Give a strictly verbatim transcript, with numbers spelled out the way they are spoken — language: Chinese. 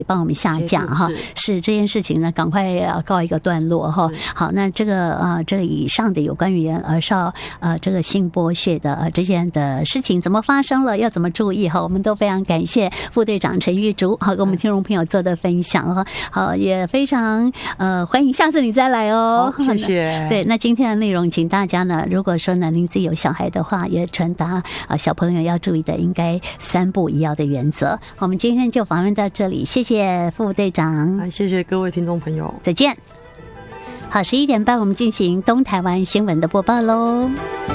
帮我们下架哈，是这件事情呢，赶快要告一个段落哈。好，那这个呃，这个以上的有关于儿少呃这个性剥削的呃这件的事情怎么发生了，要怎么注意哈，我们都非常感谢副队长陈玉竹好跟我们听众朋友做的分享哈。好，也非常呃欢迎下次你再来哦， 谢谢。 对，那今天的内容，请大家呢，如果说呢您自己有小孩的话，也传达啊、呃、小朋友要注意的应该三不一要的原则。我们今天就访问到这里，谢谢。谢谢副队长， 谢谢各位听众朋友， 再见。好，十一点半我们进行东台湾新闻的播报喽。